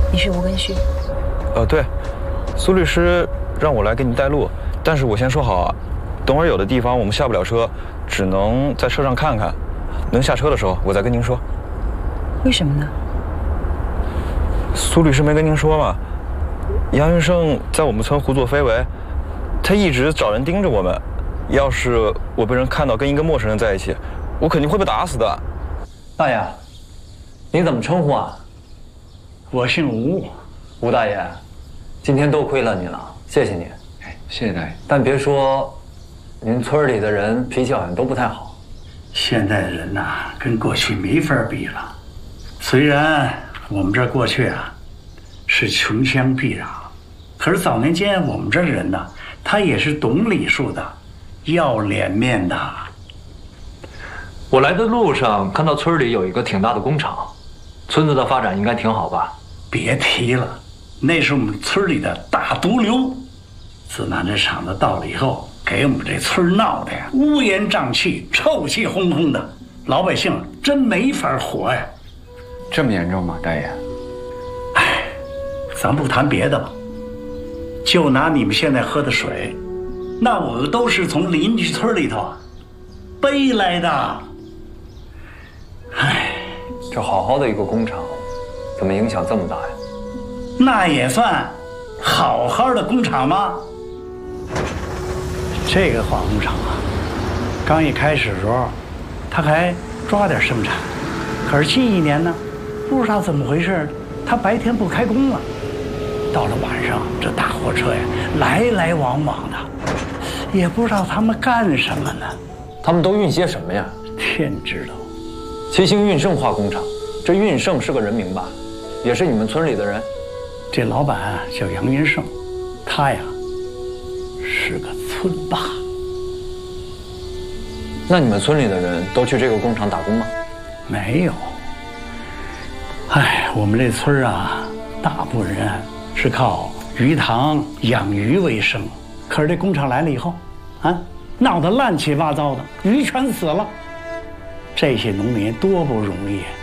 你是吴根旭？ 对，苏律师让我来给你带路，但是我先说好啊，等会儿有的地方我们下不了车，只能在车上看看，能下车的时候我再跟您说。 为什么呢？ 苏律师没跟您说吗？杨云胜在我们村胡作非为，他一直找人盯着我们，要是我被人看到跟一个陌生人在一起，我肯定会被打死的。 大爷，您怎么称呼啊？ 我姓吴。 吴大爷，今天多亏了您了，谢谢您。 哎，谢谢大爷。 但别说，您村里的人脾气好像都不太好。 现在的人呐，跟过去没法比了。虽然我们这过去啊是穷乡僻壤，可是早年间我们这人呐，他也是懂礼数的，要脸面的。 我来的路上看到村里有一个挺大的工厂，村子的发展应该挺好吧？ 别提了，那是我们村里的大毒瘤。自那这厂子到了以后，给我们这村闹的呀，乌烟瘴气、臭气烘烘的，老百姓真没法活呀。 这么严重吗，大爷？ 哎，咱不谈别的吧，就拿你们现在喝的水，那我都是从邻居村里头背来的。哎， 这好好的一个工厂，怎么影响这么大呀？ 那也算好好的工厂吗？这个化工厂啊，刚一开始的时候，他还抓点生产，可是近一年呢，不知道怎么回事，他白天不开工了，到了晚上，这大货车呀来来往往的，也不知道他们干什么呢。 他们都运些什么呀？ 天知道。 七星运盛化工厂，这运盛是个人名吧？也是你们村里的人？ 这老板叫杨云胜，他呀是个村霸。 那你们村里的人都去这个工厂打工吗？ 没有。哎，我们这村啊，大部分人是靠鱼塘养鱼为生。可是这工厂来了以后，啊，闹得乱七八糟的，鱼全死了。这些农民多不容易啊！